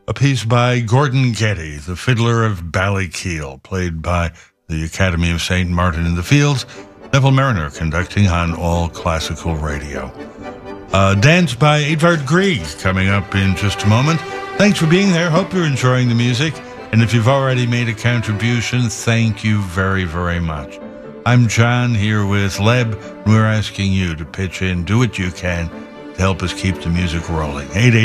a piece by Gordon Getty, the fiddler of Ballykeel, played by the Academy of St. Martin in the Fields. Neville Mariner conducting on All Classical Radio. Dance by Edvard Grieg coming up in just a moment. Thanks for being there. Hope you're enjoying the music. And if you've already made a contribution, thank you very, very much. I'm John here with Leb, and we're asking you to pitch in, do what you can to help us keep the music rolling.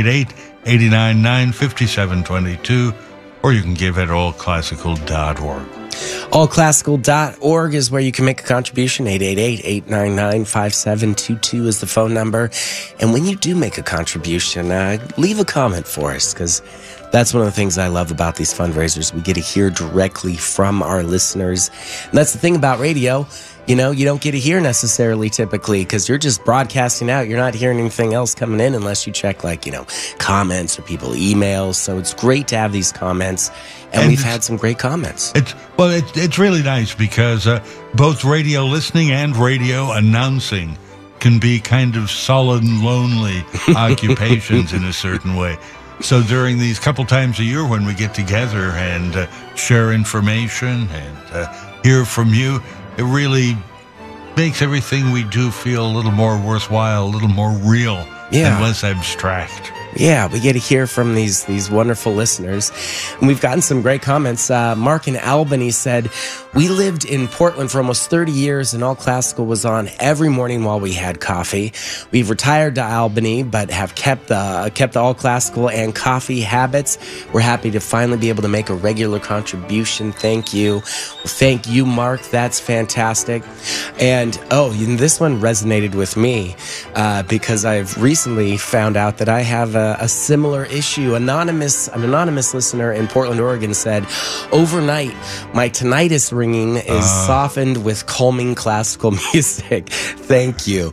888-899-5722, or you can give at allclassical.org. Allclassical.org is where you can make a contribution. 888-899-5722 is the phone number. And when you do make a contribution, leave a comment for us, because that's one of the things I love about these fundraisers. We get to hear directly from our listeners. And that's the thing about radio. You know, you don't get to hear necessarily typically because you're just broadcasting out. You're not hearing anything else coming in unless you check comments or people emails. So it's great to have these comments. And we've had some great comments. It's really nice because both radio listening and radio announcing can be kind of sullen, lonely occupations in a certain way. So during these couple times a year when we get together and share information and hear from you, it really makes everything we do feel a little more worthwhile, a little more real, and less abstract. Yeah, we get to hear from these wonderful listeners. And we've gotten some great comments. Mark in Albany said, we lived in Portland for almost 30 years and All Classical was on every morning while we had coffee. We've retired to Albany, but have kept the All Classical and coffee habits. We're happy to finally be able to make a regular contribution. Thank you. Thank you, Mark. That's fantastic. And this one resonated with me because I've recently found out that I have a similar issue. An anonymous listener in Portland, Oregon said, overnight, my tinnitus ringing is softened with calming classical music. Thank you.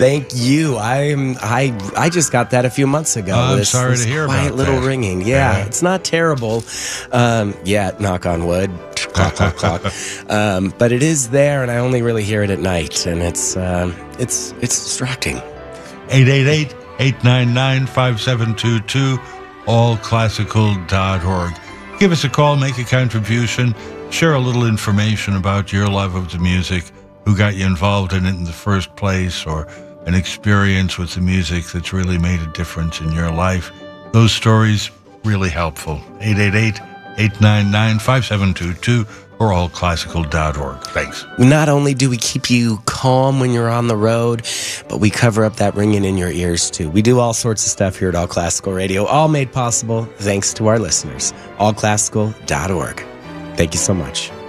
I just got that a few months ago. I'm sorry to hear about that. Quiet little ringing. Yeah, it's not terrible. Knock on wood. Clock, clock, clock. But it is there, and I only really hear it at night, and it's distracting. 888-899-5722, allclassical.org. Give us a call, make a contribution, share a little information about your love of the music, who got you involved in it in the first place, or an experience with the music that's really made a difference in your life. Those stories, really helpful. 888-899-5722, or allclassical.org. Thanks. Not only do we keep you calm when you're on the road, but we cover up that ringing in your ears too. We do all sorts of stuff here at All Classical Radio, all made possible thanks to our listeners. allclassical.org. Thank you so much.